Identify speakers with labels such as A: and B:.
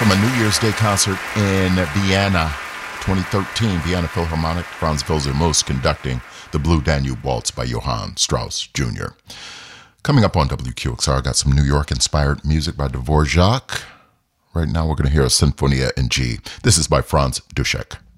A: from a New Year's Day concert in Vienna, 2013. Vienna Philharmonic, Franz Wilser conducting the Blue Danube Waltz by Johann Strauss Jr. Coming up on WQXR, I got some New York-inspired music by Dvorak. Right now we're going to hear a Sinfonia in G. This is by Franz Duszek.